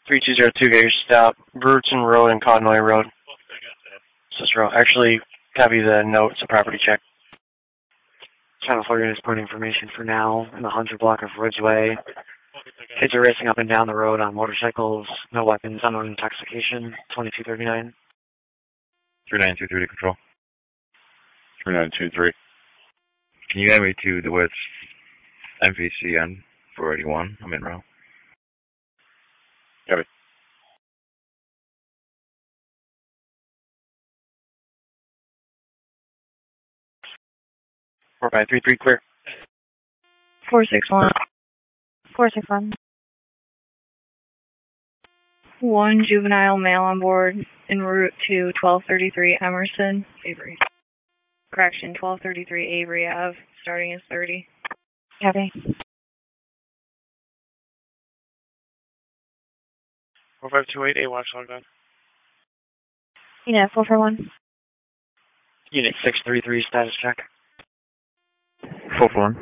3202, get your stop. Bruton Road and Conway Road. Cicero. Actually, copy the note. It's a property check. Channel 4 units point information for now in the 100 block of Ridgeway. Kids are racing up and down the road on motorcycles. No weapons, unknown intoxication. 2239. 3923 to control. 3923. Can you add me to the West MVC on 481? I'm in row. Got it. Four by 3-3 clear. 461. 461. One juvenile male on board en route to 1233 Emerson, Avery. Correction, 1233 Avery Ave, starting at 30. Copy. 4528, A watch logged on. Unit 441. Unit 633 status check. 441.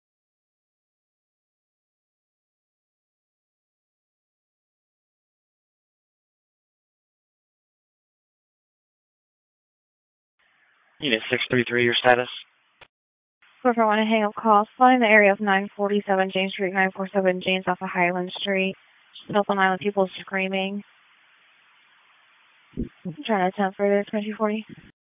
Unit 633, your status. 441, a hang-up call. Spotting the area of 947 James Street, 947 James off of Highland Street. Just on island, people screaming. I'm trying to attempt further, 2240.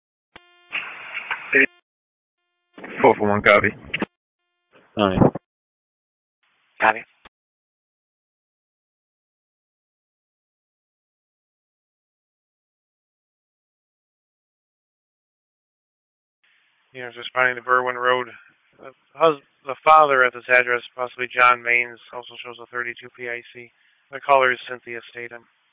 441, copy. 9. Copy. Units responding to Berwyn Road. The father at this address, possibly John Maines, also shows a 32 PIC. The caller is Cynthia Statham.